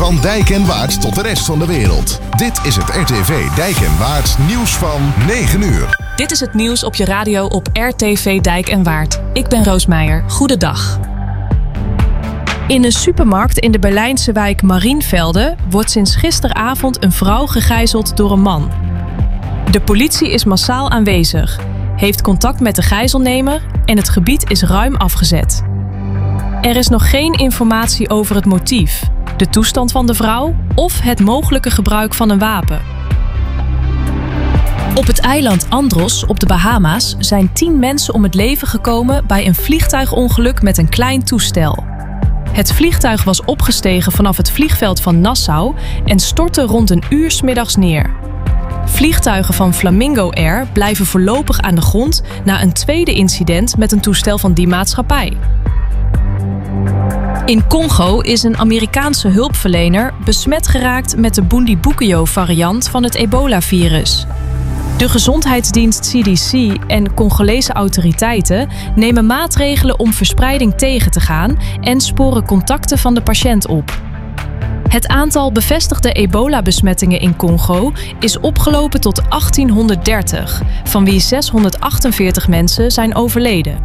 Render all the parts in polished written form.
Van Dijk en Waard tot de rest van de wereld. Dit is het RTV Dijk en Waard nieuws van 9 uur. Dit is het nieuws op je radio op RTV Dijk en Waard. Ik ben Roos Meijer. Goedendag. In een supermarkt in de Berlijnse wijk Marienvelde wordt sinds gisteravond een vrouw gegijzeld door een man. De politie is massaal aanwezig, heeft contact met de gijzelnemer en het gebied is ruim afgezet. Er is nog geen informatie over het motief, de toestand van de vrouw of het mogelijke gebruik van een wapen. Op het eiland Andros op de Bahama's zijn 10 mensen om het leven gekomen bij een vliegtuigongeluk met een klein toestel. Het vliegtuig was opgestegen vanaf het vliegveld van Nassau en stortte rond een uur 's middags neer. Vliegtuigen van Flamingo Air blijven voorlopig aan de grond na een tweede incident met een toestel van die maatschappij. In Congo is een Amerikaanse hulpverlener besmet geraakt met de Bundibugyo-variant van het ebola-virus. De gezondheidsdienst CDC en Congolese autoriteiten nemen maatregelen om verspreiding tegen te gaan en sporen contacten van de patiënt op. Het aantal bevestigde ebola-besmettingen in Congo is opgelopen tot 1830, van wie 648 mensen zijn overleden.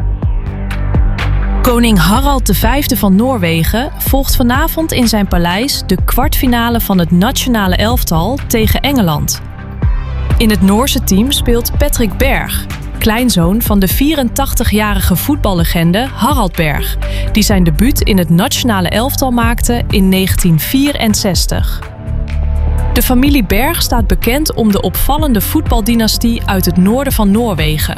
Koning Harald V van Noorwegen volgt vanavond in zijn paleis de kwartfinale van het nationale elftal tegen Engeland. In het Noorse team speelt Patrick Berg, kleinzoon van de 84-jarige voetballegende Harald Berg, die zijn debuut in het nationale elftal maakte in 1964. De familie Berg staat bekend om de opvallende voetbaldynastie uit het noorden van Noorwegen.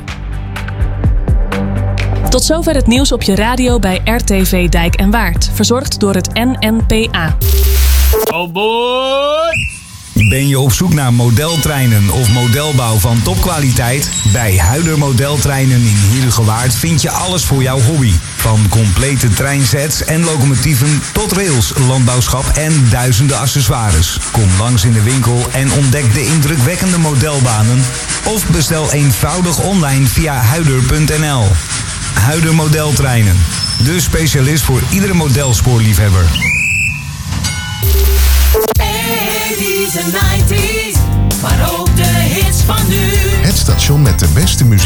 Tot zover het nieuws op je radio bij RTV Dijk en Waard, verzorgd door het NNPA. Oh boy! Ben je op zoek naar modeltreinen of modelbouw van topkwaliteit? Bij Huider Modeltreinen in Heerhugowaard vind je alles voor jouw hobby. Van complete treinsets en locomotieven tot rails, landbouwschap en duizenden accessoires. Kom langs in de winkel en ontdek de indrukwekkende modelbanen. Of bestel eenvoudig online via huider.nl. Huider Modeltreinen, de specialist voor iedere modelspoorliefhebber. De 90's, maar ook de hits van nu. Het station met de beste muziek.